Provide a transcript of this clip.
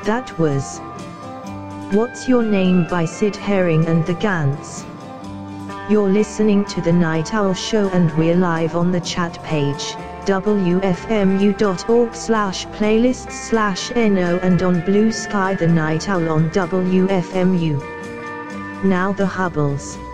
That was What's Your Name by Sid Herring and the Gants. You're listening to The Night Owl Show and we're live on the chat page, wfmu.org/playlists/no and on Blue Sky The Night Owl on WFMU. Now the Hubbles.